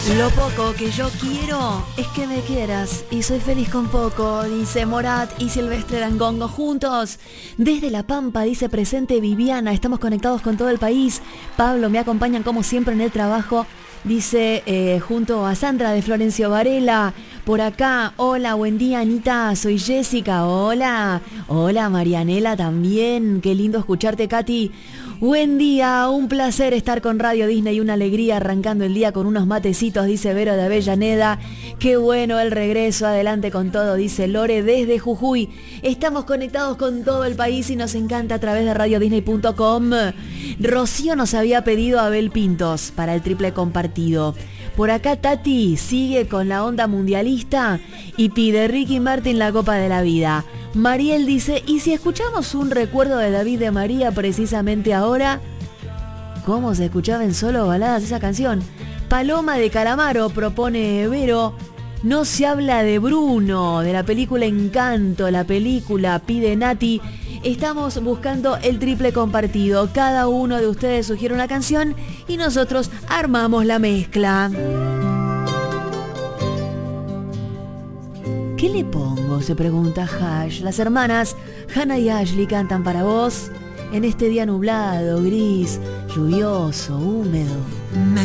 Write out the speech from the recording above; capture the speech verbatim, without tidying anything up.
Lo poco que yo quiero es que me quieras y soy feliz con poco, dice Morat y Silvestre Dangongo juntos. Desde La Pampa dice presente Viviana, estamos conectados con todo el país. Pablo, me acompañan como siempre en el trabajo, dice eh, junto a Sandra de Florencio Varela. Por acá, hola, buen día Anita, soy Jessica, hola. Hola Marianela también, qué lindo escucharte Katy. Buen día, un placer estar con Radio Disney y una alegría arrancando el día con unos matecitos, dice Vero de Avellaneda. Qué bueno el regreso, adelante con todo, dice Lore desde Jujuy. Estamos conectados con todo el país y nos encanta a través de radio disney punto com. Rocío nos había pedido a Abel Pintos para el triple compartido. Por acá Tati sigue con la onda mundialista y pide Ricky Martin la Copa de la Vida. Mariel dice, ¿y si escuchamos un recuerdo de David de María precisamente ahora? ¿Cómo se escuchaba en solo baladas esa canción? Paloma de Calamaro propone Vero. No se habla de Bruno, de la película Encanto, la película pide Nati. Estamos buscando el triple compartido. Cada uno de ustedes sugiere una canción y nosotros armamos la mezcla. ¿Qué le pongo?, se pregunta Hash. Las hermanas Hannah y Ashley cantan para vos en este día nublado, gris, lluvioso, húmedo.